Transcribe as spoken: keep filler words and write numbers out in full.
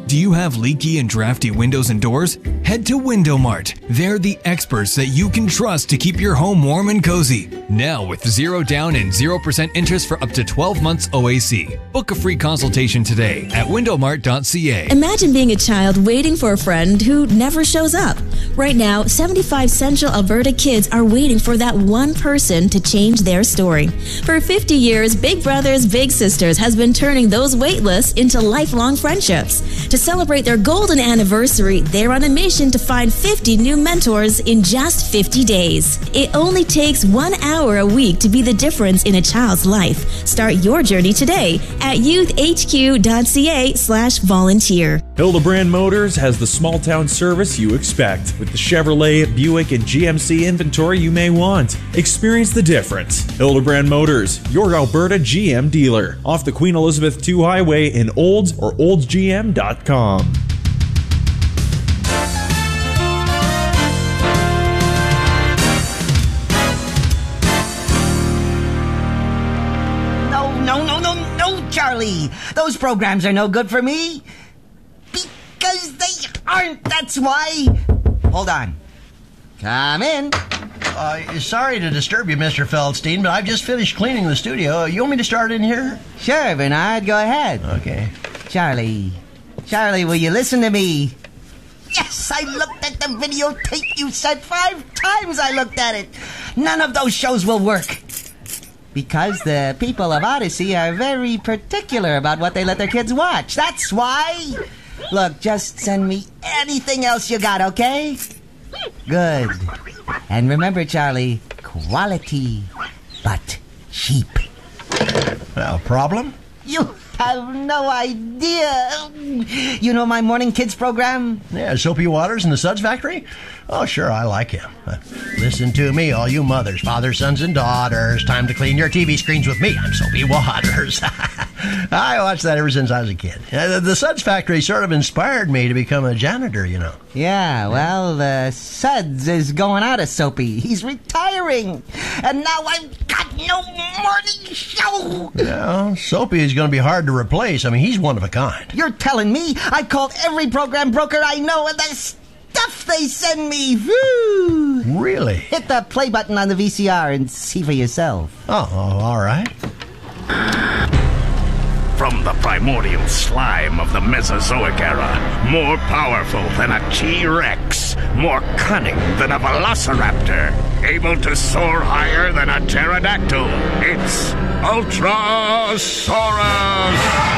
Do you have leaky and drafty windows and doors? Head to Window Mart. They're the experts that you can trust to keep your home warm and cozy. Now with zero down and zero percent interest for up to twelve months O A C. Book a free consultation today at window mart dot c a. Imagine being a child waiting for a friend who never shows up. Right now, seventy-five Central Alberta kids are waiting for that one person to change their story. For fifty years, Big Brothers Big Sisters has been turning those wait lists into lifelong friendships. To celebrate their golden anniversary, they're on a mission to find fifty new mentors in just fifty days. It only takes one hour a week to be the difference in a child's life. Start your journey today at youth h q dot c a slash volunteer. Hildebrand Motors has the small town service you expect with the Chevrolet, Buick, and G M C inventory you may want. Experience the difference. Hildebrand Motors, your Alberta G M dealer, off the Queen Elizabeth the second Highway in Olds or olds g m dot com. No, no, no, no, no, Charlie. Those programs are no good for me. Because they aren't, that's why. Hold on. Come in. Uh, sorry to disturb you, Mister Feldstein, but I've just finished cleaning the studio. You want me to start in here? Sure, Bernard, go ahead. Okay. Charlie. Charlie, will you listen to me? Yes, I looked at the videotape you said five times I looked at it. None of those shows will work. Because the people of Odyssey are very particular about what they let their kids watch. That's why. Look, just send me anything else you got, okay? Good. And remember, Charlie, quality, but cheap. Well, problem? You have no idea. You know my morning kids program? Yeah, Soapy Waters and the Suds Factory? Oh, sure, I like him. Uh, listen to me, all you mothers, fathers, sons, and daughters. Time to clean your T V screens with me. I'm Soapy Waters. I watched that ever since I was a kid. Uh, the, the Suds Factory sort of inspired me to become a janitor, you know. Yeah, well, the Suds is going out of Soapy. He's retiring. And now I've got no morning show. Yeah, Soapy is going to be hard to replace. I mean, he's one of a kind. You're telling me? I called every program broker I know, and the stuff they send me. Whew. Really? Hit the play button on the V C R and see for yourself. Oh, oh all right. From the primordial slime of the Mesozoic era, more powerful than a T-Rex, more cunning than a velociraptor, able to soar higher than a pterodactyl, it's Ultrasaurus!